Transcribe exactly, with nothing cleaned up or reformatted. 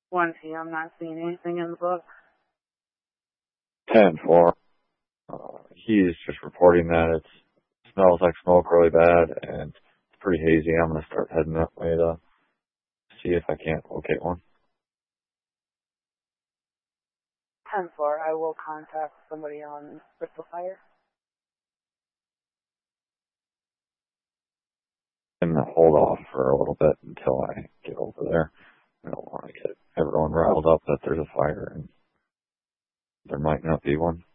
one T, I'm not seeing anything in the book. ten four. Uh, he's just reporting that it smells like smoke really bad and it's pretty hazy. I'm going to start heading that way to see if I can't locate one. ten four, I will contact somebody on Bristol Fire. And hold off for a little bit until I get over there. I don't want to get everyone riled up that there's a fire and there might not be one.